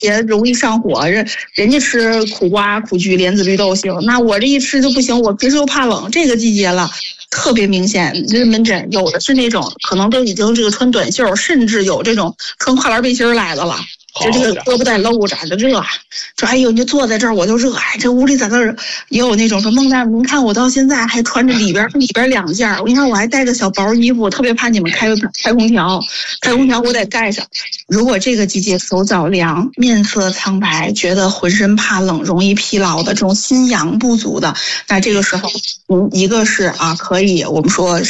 别容易上火，人家吃苦瓜、苦菊、莲子、绿豆行，那我这一吃就不行。我平时又怕冷，这个季节了，特别明显。这门诊有的是那种可能都已经这个穿短袖，甚至有这种穿跨栏背心来的了。这个胳膊带露着的热，说哎呦，你就坐在这儿我就热，哎，这屋里咋个也有那种说孟大夫，您看我到现在还穿着里边2件，我你看我还带着小薄衣服，特别怕你们开空调我得盖上。如果这个季节手脚凉、面色苍白、觉得浑身怕冷、容易疲劳的这种心阳不足的，那这个时候，一个是可以我们说